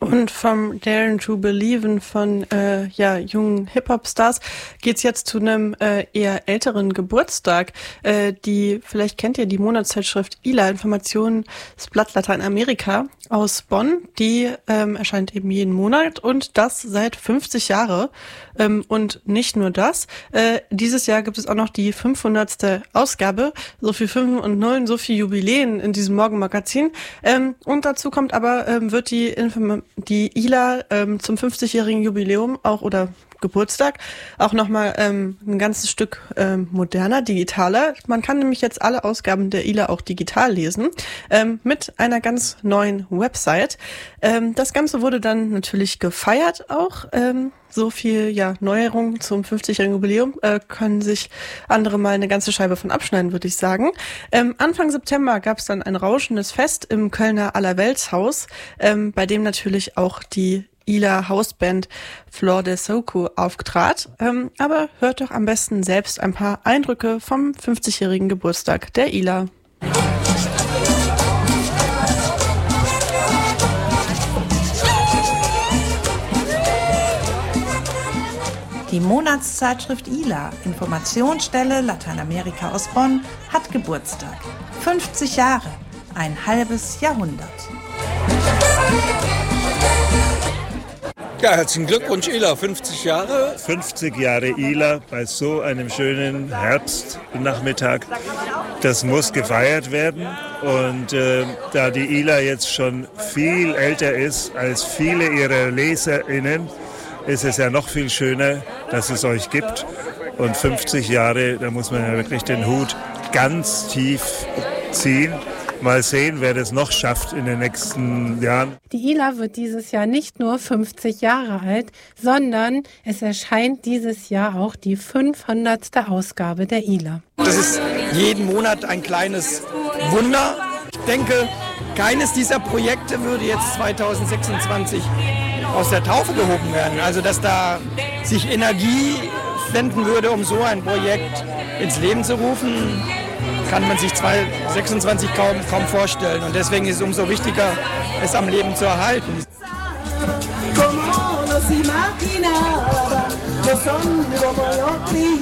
Und vom Daring to Believen von jungen Hip-Hop-Stars geht's jetzt zu einem eher älteren Geburtstag. Vielleicht kennt ihr die Monatszeitschrift ILA, Informationsblatt Lateinamerika aus Bonn. Die erscheint eben jeden Monat und das seit 50 Jahre. Und nicht nur das. Dieses Jahr gibt es auch noch die 500. Ausgabe. So viel 5 und 9, so viel Jubiläen in diesem Morgenmagazin. Und dazu kommt aber, wird die ILA zum 50-jährigen Jubiläum oder Geburtstag auch nochmal ein ganzes Stück moderner, digitaler. Man kann nämlich jetzt alle Ausgaben der ILA auch digital lesen, mit einer ganz neuen Website. Das Ganze wurde dann natürlich gefeiert auch. So viel Neuerung zum 50-jährigen Jubiläum können sich andere mal eine ganze Scheibe von abschneiden, würde ich sagen. Anfang September gab es dann ein rauschendes Fest im Kölner Allerweltshaus, bei dem natürlich auch die ILA Hausband Flor de Soco aufgetrat. Aber hört doch am besten selbst ein paar Eindrücke vom 50-jährigen Geburtstag der ILA. Die Monatszeitschrift ILA, Informationsstelle Lateinamerika aus Bonn, hat Geburtstag. 50 Jahre, ein halbes Jahrhundert. Ja, herzlichen Glückwunsch ILA, 50 Jahre. 50 Jahre ILA bei so einem schönen Herbstnachmittag. Das muss gefeiert werden. Und da die ILA jetzt schon viel älter ist als viele ihrer LeserInnen, ist es ja noch viel schöner, dass es euch gibt. Und 50 Jahre, da muss man ja wirklich den Hut ganz tief ziehen. Mal sehen, wer das noch schafft in den nächsten Jahren. Die ILA wird dieses Jahr nicht nur 50 Jahre alt, sondern es erscheint dieses Jahr auch die 500. Ausgabe der ILA. Das ist jeden Monat ein kleines Wunder. Ich denke, keines dieser Projekte würde jetzt 2026 aus der Taufe gehoben werden. Also dass da sich Energie wenden würde, um so ein Projekt ins Leben zu rufen, kann man sich 2026 kaum vorstellen. Und deswegen ist es umso wichtiger, es am Leben zu erhalten.